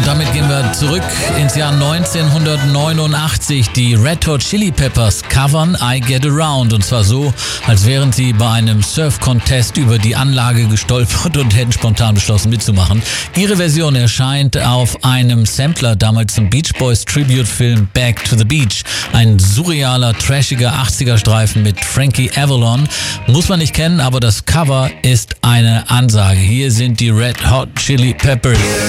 damit gehen wir zurück ins Jahr 1989. Die Red Hot Chili Peppers covern I Get Around. Und zwar so, als wären sie bei einem Surf-Contest über die Anlage gestolpert und hätten spontan beschlossen mitzumachen. Ihre Version erscheint auf einem Sampler, damals zum Beach Boys Tribute-Film Back to the Beach. Ein surrealer, trashiger 80er-Streifen mit Frankie Avalon. Muss man nicht kennen, aber das Cover ist eine Ansage. Hier sind die Red Hot Chili Peppers.